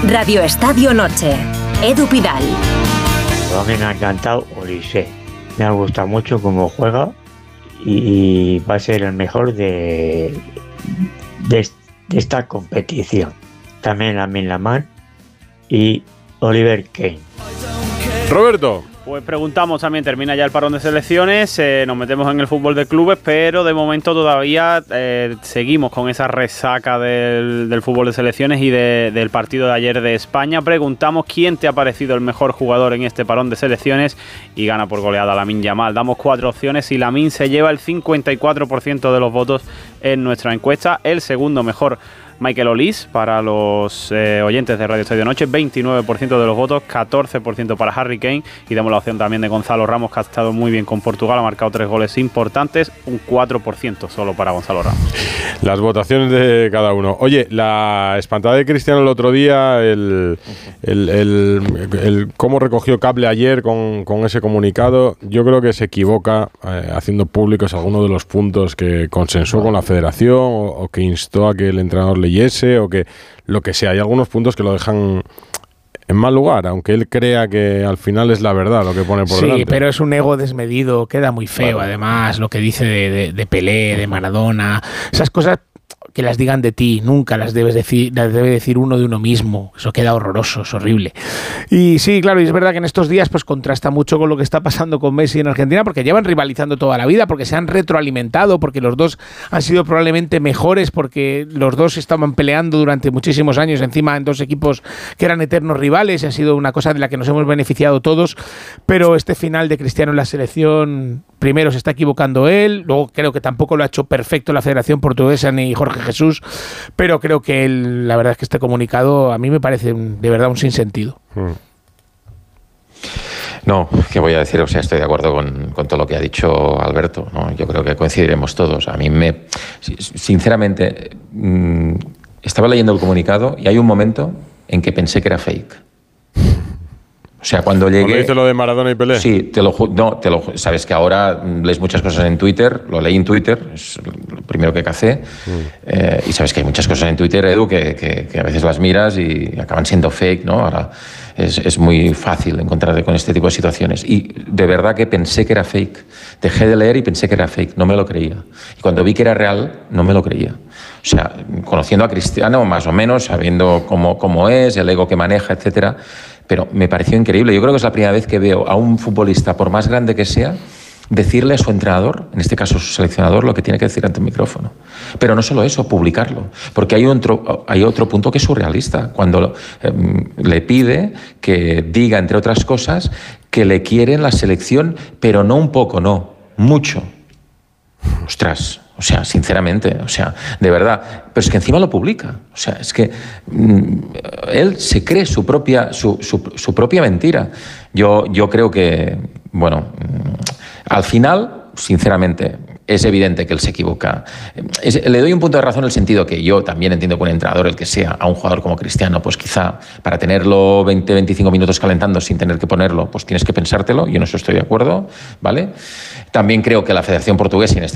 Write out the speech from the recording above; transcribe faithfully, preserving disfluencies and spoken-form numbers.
Radio Estadio Noche. Edu Pidal. A mí me ha encantado Olise. Me ha gustado mucho cómo juega y va a ser el mejor de, de, de esta competición. También Lamine Yamal y Oliver Kahn. Roberto. Pues preguntamos también, termina ya el parón de selecciones, eh, nos metemos en el fútbol de clubes, pero de momento todavía eh, seguimos con esa resaca del, del fútbol de selecciones y de, del partido de ayer de España. Preguntamos quién te ha parecido el mejor jugador en este parón de selecciones y gana por goleada Lamine Yamal. Damos cuatro opciones y Lamine se lleva el cincuenta y cuatro por ciento de los votos en nuestra encuesta. El segundo mejor, Michael Olise, para los eh, oyentes de Radio Estadio Noche, veintinueve por ciento de los votos, catorce por ciento para Harry Kane, y damos la opción también de Gonzalo Ramos, que ha estado muy bien con Portugal, ha marcado tres goles importantes, un cuatro por ciento solo para Gonzalo Ramos. Las votaciones de cada uno. Oye, la espantada de Cristiano el otro día, el, el, el, el, el cómo recogió cable ayer con, con ese comunicado, yo creo que se equivoca eh, haciendo públicos algunos de los puntos que consensuó con la federación o, o que instó a que el entrenador leyese o que lo que sea. Hay algunos puntos que lo dejan en mal lugar, aunque él crea que al final es la verdad lo que pone por sí, delante. Sí, pero es un ego desmedido, queda muy feo, vale. Además, lo que dice de, de, de Pelé, de Maradona, esas cosas que las digan de ti, nunca las debes decir, las debe decir uno de uno mismo. Eso queda horroroso, es horrible. Y sí, claro, y es verdad que en estos días pues contrasta mucho con lo que está pasando con Messi en Argentina, porque llevan rivalizando toda la vida, porque se han retroalimentado, porque los dos han sido probablemente mejores, porque los dos estaban peleando durante muchísimos años encima en dos equipos que eran eternos rivales, y ha sido una cosa de la que nos hemos beneficiado todos, pero este final de Cristiano en la selección, primero se está equivocando él, luego creo que tampoco lo ha hecho perfecto la Federación Portuguesa ni Jorge Jesús, pero creo que él, la verdad es que este comunicado a mí me parece un, de verdad un sinsentido. Mm. No, ¿qué voy a decir? O sea, estoy de acuerdo con, con todo lo que ha dicho Alberto, ¿no? Yo creo que coincidiremos todos. A mí me... Sinceramente, mmm, estaba leyendo el comunicado y hay un momento en que pensé que era fake. O sea, cuando llegué... ¿Cuándo dice lo de Maradona y Pelé? Sí, te lo, no, te lo, sabes que ahora lees muchas cosas en Twitter, lo leí en Twitter, es lo primero que cacé, mm. eh, y sabes que hay muchas cosas en Twitter, Edu, que, que, que a veces las miras y acaban siendo fake, ¿no? Ahora es, es muy fácil encontrarte con este tipo de situaciones. Y de verdad que pensé que era fake. Dejé de leer y pensé que era fake, no me lo creía. Y cuando vi que era real, no me lo creía. O sea, conociendo a Cristiano más o menos, sabiendo cómo, cómo es, el ego que maneja, etcétera, pero me pareció increíble. Yo creo que es la primera vez que veo a un futbolista, por más grande que sea, decirle a su entrenador, en este caso su seleccionador, lo que tiene que decir ante el micrófono. Pero no solo eso, publicarlo. Porque hay otro, hay otro punto que es surrealista, cuando eh, le pide que diga, entre otras cosas, que le quiere en la selección, pero no un poco, no, mucho. Ostras, o sea, sinceramente, o sea, de verdad, pero es que encima lo publica, o sea, es que mmm, él se cree su propia, su, su, su propia mentira. Yo, yo creo que, bueno, mmm, al final, sinceramente, es evidente que él se equivoca. Es, le doy un punto de razón en el sentido que yo también entiendo que un entrenador, el que sea, a un jugador como Cristiano, pues quizá para tenerlo veinte, veinticinco minutos calentando sin tener que ponerlo, pues tienes que pensártelo, yo en eso estoy de acuerdo, ¿vale? También creo que la Federación Portuguesa, y en este